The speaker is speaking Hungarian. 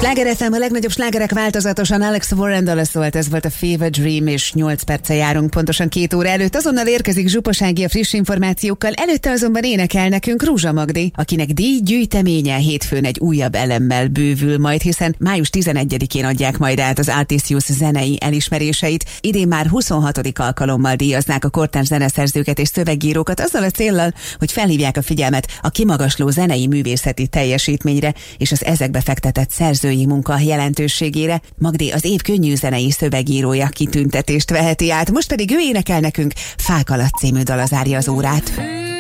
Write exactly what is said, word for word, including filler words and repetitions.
Sláger ef em, a legnagyobb slágerek változatosan. Alex Warren-dal szólt, ez volt a Fever Dream, és nyolc perce járunk pontosan két óra előtt. Azonnal érkezik Zsupas Ági a friss információkkal, előtte azonban énekel nekünk Rúzsa Magdi, akinek díjgyűjteménye hétfőn egy újabb elemmel bővül majd, hiszen május tizenegyedikén adják majd át az Artisius zenei elismeréseit. Idén már huszonhatodik alkalommal díjaznák a kortárs zeneszerzőket és szövegírókat azzal a céllal, hogy felhívják a figyelmet a kimagasló zenei művészeti teljesítményre és az ezekbe fektetett szerzői munka jelentőségére. Magdi az év könnyű zenei szövegírója kitüntetést veheti át, most pedig ő énekel nekünk, Fák alatt című dala zárja az órát.